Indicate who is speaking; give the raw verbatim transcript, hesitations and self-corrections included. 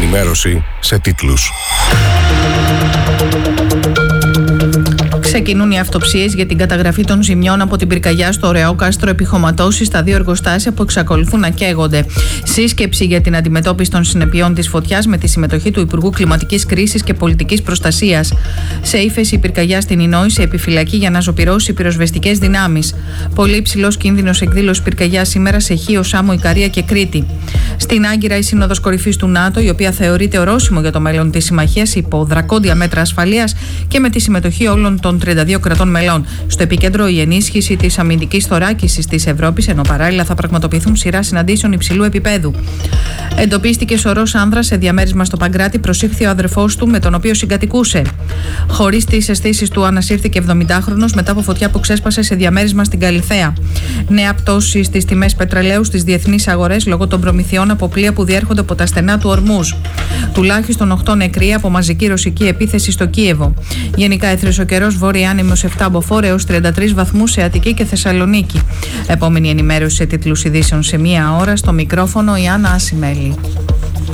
Speaker 1: ενημέρωση σε τίτλους.
Speaker 2: Ξεκινούν οι αυτοψίες για την καταγραφή των ζημιών από την πυρκαγιά στο Ωραίο Κάστρο Επιχωματώσης στα δύο εργοστάσια που εξακολουθούν να καίγονται. Σύσκεψη για την αντιμετώπιση των συνεπειών της φωτιάς με τη συμμετοχή του Υπουργού Κλιματικής Κρίσης και Πολιτικής Προστασίας. Σε ύφεση η πυρκαγιά στην Ινόη σε επιφυλακή για να ζωπυρώσει πυροσβεστικές δυνάμεις. Πολύ υψηλός κίνδυνος εκδήλωση πυρκαγιά σήμερα σε Χίο, Σάμο, Ικαρία και Κρήτη. Στην Άγκυρα η Σύνοδος Κορυφής του ΝΑΤΟ, η οποία θεωρείται ορόσημο για το μέλλον της συμμαχίας υπό δρακόντια μέτρα ασφαλείας και με τη συμμετοχή όλων των τριάντα δύο κρατών μελών. Στο επίκεντρο η ενίσχυση της αμυντικής θωράκισης της Ευρώπης, ενώ παράλληλα θα πραγματοποιηθούν σειρά συναντήσεων υψηλού επίπεδου. Εντοπίστηκε σωρός άνδρας σε διαμέρισμα στο Παγκράτη, προσήχθη ο αδερφός του με τον οποίο συγκατοικούσε. Χωρίς τις αισθήσεις του ανασύρθηκε εβδομηντάχρονος μετά από φωτιά που ξέσπασε σε διαμέρισμα στην Καλιθέα. Νέα πτώση στις τιμές πετρελαίου στις διεθνείς αγορές λόγω των προμηθειών από πλοία που διέρχονται από τα στενά του Ορμούζ. Τουλάχιστον οκτώ νεκροί από μαζική ρωσική επίθεση στο Κίεβο. Γενικά έθρεσε ο καιρός, βόρεια άνεμος επτά μποφόρ έως τριάντα τρεις βαθμούς σε Αττική και Θεσσαλονίκη. Επόμενη ενημέρωση σε τίτλους ειδήσεων σε μία ώρα, στο μικρόφωνο η Άννα Ασημέλη.